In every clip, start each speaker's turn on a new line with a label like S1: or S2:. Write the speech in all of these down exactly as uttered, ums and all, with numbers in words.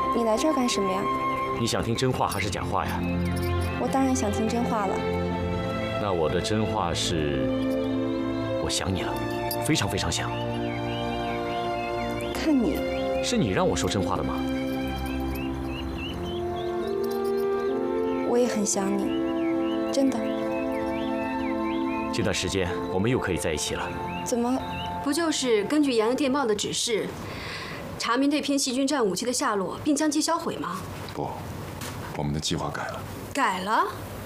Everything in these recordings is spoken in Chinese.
S1: 你来这儿干什么呀？
S2: 你想听真话还是假话呀？
S1: 我当然想听真话了。
S2: 那我的真话是，我想你了，非常非常想。
S1: 看你，
S2: 是你让我说真话的吗？
S1: 我也很想你，真的。
S2: 这段时间我们又可以在一起了。
S1: 怎么？
S3: 不就是根据延安电报的指示，查明这批细菌战武器的下落，并将其销毁吗？
S4: 不，我们的计划改了。
S3: 改了？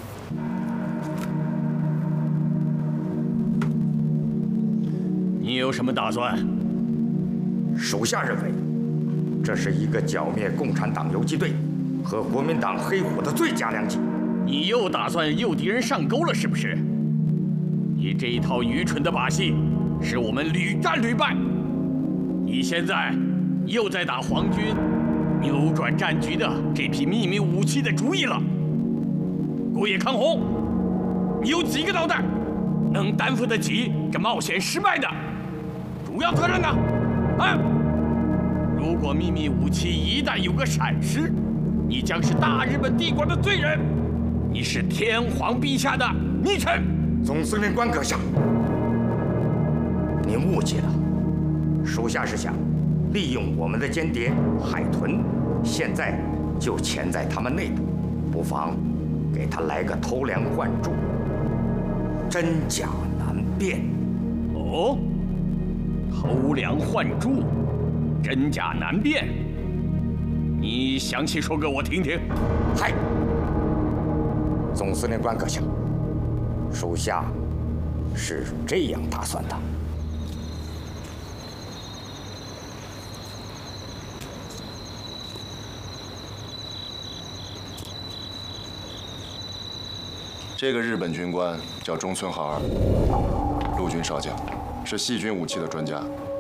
S5: 你有什么打算？
S6: 属下认为，这是一个剿灭共产党游击队和国民党黑虎的最佳良机。
S5: 你又打算诱敌人上钩了，是不是？你这一套愚蠢的把戏，使我们屡战屡败。你现在又在打皇军扭转战局的这批秘密武器的主意了。顾野康弘，你有几个脑袋能担负得起这冒险失败的主要责任呢？啊！如果秘密武器一旦有个闪失，你将是大日本帝国的罪人，你是天皇陛下的昵称。
S6: 总司令官阁下，您误解了。属下是想利用我们的间谍海豚，现在就潜在他们内部，不妨给他来个偷梁换柱，真假难辨。
S5: 哦，偷梁换柱，真假难辨。你详细说给我听听。
S6: 嗨，总司令官阁下，属下是这样打算的。
S4: 这个日本军官叫中村浩二，陆军少将，是细菌武器的专家。